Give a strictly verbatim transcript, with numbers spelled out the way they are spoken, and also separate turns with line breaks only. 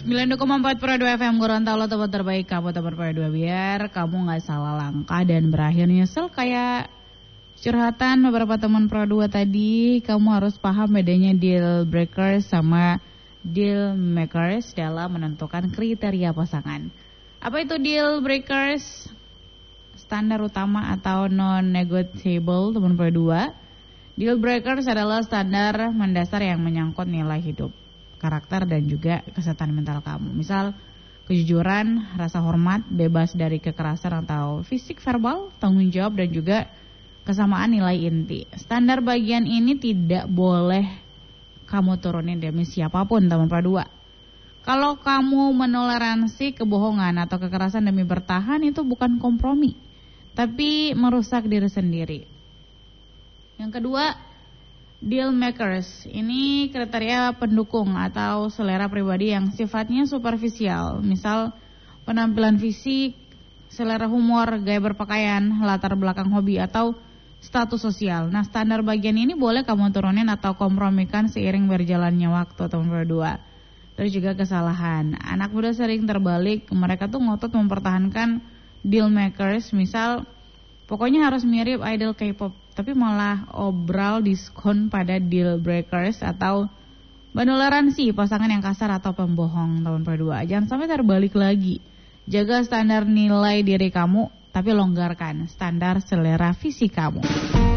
sembilan puluh koma empat Pro dua F M Gorontalo, tempat terbaik kamu, tempat Pro dua, biar kamu gak salah langkah dan berakhir nyesel kayak curhatan beberapa teman Pro dua tadi. Kamu harus paham bedanya deal breakers sama deal makers dalam menentukan kriteria pasangan. Apa itu deal breakers? Standar utama atau non-negotiable, teman Pro dua. Deal breakers adalah standar mendasar yang menyangkut nilai hidup, karakter, dan juga kesehatan mental kamu. Misal, kejujuran, rasa hormat, bebas dari kekerasan atau fisik, verbal, tanggung jawab, dan juga kesamaan nilai inti. Standar bagian ini tidak boleh kamu turunin demi siapapun, teman Pro dua. Kalau kamu menoleransi kebohongan atau kekerasan demi bertahan, itu bukan kompromi, tapi merusak diri sendiri. Yang kedua, deal makers. Ini kriteria pendukung atau selera pribadi yang sifatnya superficial. Misal, penampilan fisik, selera humor, gaya berpakaian, latar belakang hobi, atau status sosial. Nah, standar bagian ini boleh kamu turunin atau kompromikan seiring berjalannya waktu, teman berdua. Terus juga kesalahan. Anak muda sering terbalik, mereka tuh ngotot mempertahankan deal makers. Misal, pokoknya harus mirip idol K-pop, tapi malah obral diskon pada deal breakers atau menoleransi pasangan yang kasar atau pembohong, teman berdua. Jangan sampai terbalik lagi. Jaga standar nilai diri kamu, tapi longgarkan standar selera fisik kamu.